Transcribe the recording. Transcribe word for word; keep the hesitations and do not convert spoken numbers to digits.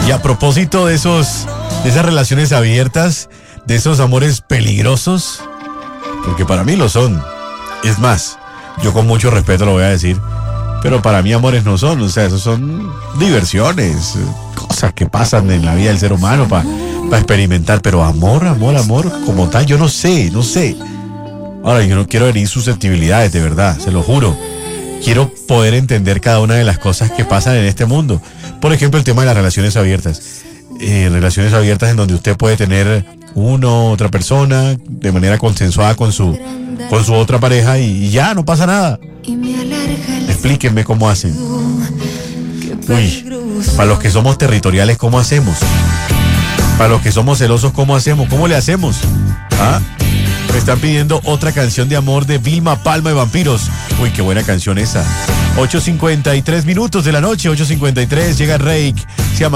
Y a propósito de esos, de esas relaciones abiertas, de esos amores peligrosos, porque para mí lo son. Es más, yo con mucho respeto lo voy a decir, pero para mí amores no son, o sea, esos son diversiones, cosas que pasan en la vida del ser humano para pa experimentar, pero amor, amor, amor, como tal, yo no sé, no sé. Ahora, yo no quiero herir susceptibilidades, de verdad, se lo juro. Quiero poder entender cada una de las cosas que pasan en este mundo. Por ejemplo, el tema de las relaciones abiertas. Eh, relaciones abiertas en donde usted puede tener uno, otra persona, de manera consensuada con su, con su otra pareja y, y ya, no pasa nada. Explíquenme cómo hacen. Uy, para los que somos territoriales, ¿cómo hacemos? Para los que somos celosos, ¿cómo hacemos? ¿Cómo le hacemos? ¿Ah? Me están pidiendo otra canción de amor de Vilma Palma y Vampiros. Uy, qué buena canción esa. ocho cincuenta y tres minutos de la noche, ocho cincuenta y tres, llega Reik. Se llama